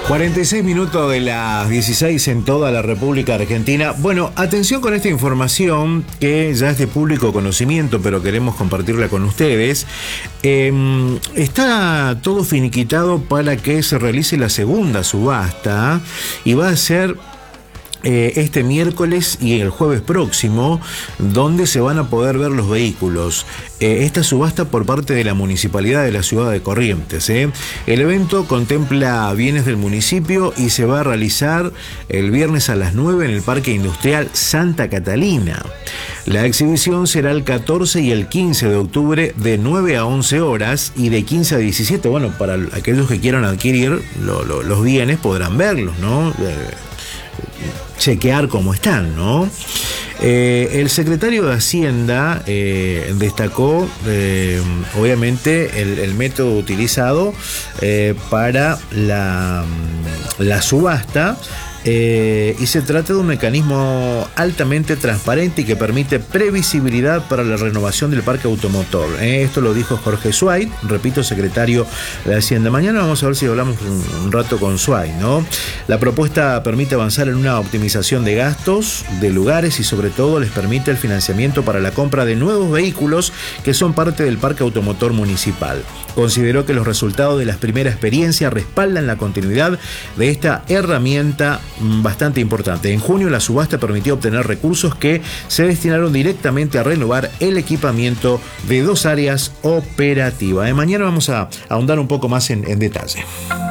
46 minutos de las 16 en toda la República Argentina. Bueno, atención con esta información que ya es de público conocimiento, pero queremos compartirla con ustedes. Está todo finiquitado para que se realice la segunda subasta y va a ser este miércoles y el jueves próximo, donde se van a poder ver los vehículos. Esta subasta por parte de la Municipalidad de la Ciudad de Corrientes. El evento contempla bienes del municipio y se va a realizar el viernes a las 9 en el Parque Industrial Santa Catalina. La exhibición será el 14 y el 15 de octubre de 9 a 11 horas y de 15 a 17. Bueno, para aquellos que quieran adquirir los bienes podrán verlos, ¿no? Chequear cómo están, ¿no? El secretario de Hacienda destacó, obviamente, el método utilizado para la subasta. Y se trata de un mecanismo altamente transparente y que permite previsibilidad para la renovación del parque automotor. Esto lo dijo Jorge Sway, repito, secretario de Hacienda. Mañana vamos a ver si hablamos un rato con Sway, ¿no? La propuesta permite avanzar en una optimización de gastos, de lugares y sobre todo les permite el financiamiento para la compra de nuevos vehículos que son parte del parque automotor municipal. Consideró que los resultados de la primera experiencia respaldan la continuidad de esta herramienta bastante importante. En junio la subasta permitió obtener recursos que se destinaron directamente a renovar el equipamiento de 2 áreas operativas. Mañana vamos a ahondar un poco más en detalle.